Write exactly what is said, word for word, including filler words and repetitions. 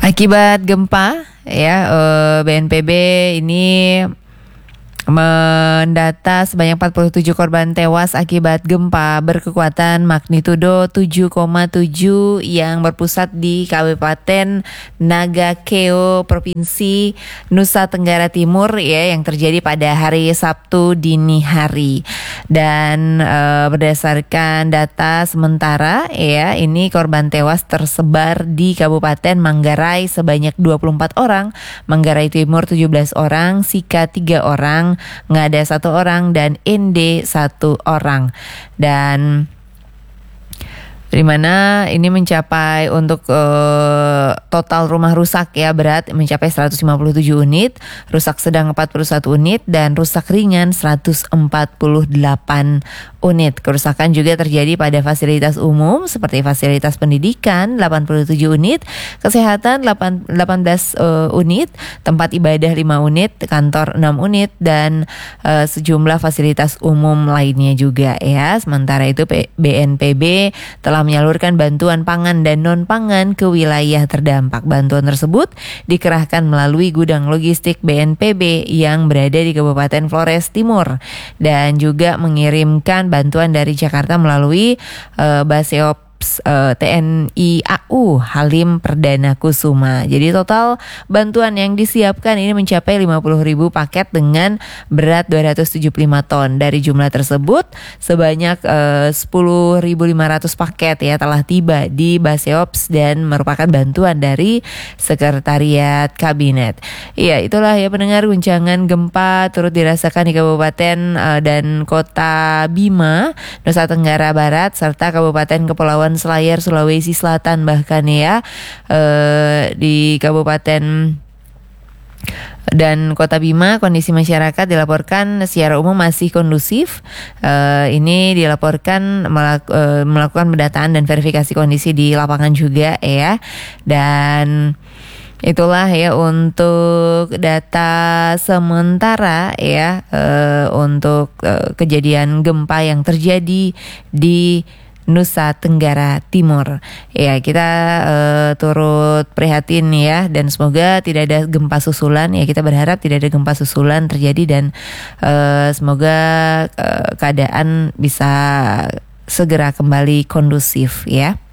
Akibat gempa ya, eh, B N P B ini mendata sebanyak empat puluh tujuh korban tewas akibat gempa berkekuatan magnitudo tujuh koma tujuh yang berpusat di Kabupaten Nagakeo, Provinsi Nusa Tenggara Timur ya, yang terjadi pada hari Sabtu dini hari. Dan e, berdasarkan data sementara ya, ini korban tewas tersebar di Kabupaten Manggarai sebanyak dua puluh empat orang, Manggarai Timur tujuh belas orang, Sika tiga orang, Ngada satu orang, dan Ende satu orang. Dan di mana ini mencapai untuk uh, total rumah rusak ya, berat mencapai seratus lima puluh tujuh unit, rusak sedang empat puluh satu unit, dan rusak ringan seratus empat puluh delapan unit. Kerusakan juga terjadi pada fasilitas umum seperti fasilitas pendidikan delapan puluh tujuh unit, kesehatan delapan belas uh, unit, tempat ibadah lima unit, kantor enam unit, dan uh, sejumlah fasilitas umum lainnya juga ya. Sementara itu B N P B telah menyalurkan bantuan pangan dan non-pangan ke wilayah terdampak. Bantuan tersebut dikerahkan melalui gudang logistik B N P B yang berada di Kabupaten Flores Timur, dan juga mengirimkan bantuan dari Jakarta melalui uh, Baseop Uh, T N I A U Halim Perdana Kusuma. Jadi total bantuan yang disiapkan ini mencapai lima puluh ribu paket dengan berat dua ratus tujuh puluh lima ton. Dari jumlah tersebut sebanyak uh, sepuluh ribu lima ratus paket ya telah tiba di Baseops dan merupakan bantuan dari Sekretariat Kabinet. Iya, itulah ya pendengar, guncangan gempa turut dirasakan di Kabupaten uh, dan Kota Bima, Nusa Tenggara Barat, serta Kabupaten Kepulauan Selayar, Sulawesi Selatan bahkan ya, eh, di Kabupaten dan Kota Bima kondisi masyarakat dilaporkan secara umum masih kondusif. Eh, ini dilaporkan melak- eh, melakukan pendataan dan verifikasi kondisi di lapangan juga ya. Dan itulah ya untuk data sementara ya, eh, untuk eh, kejadian gempa yang terjadi di Nusa Tenggara Timur. Ya, kita uh, turut prihatin ya, dan semoga tidak ada gempa susulan ya. Kita berharap tidak ada gempa susulan terjadi, dan uh, semoga uh, keadaan bisa segera kembali kondusif ya.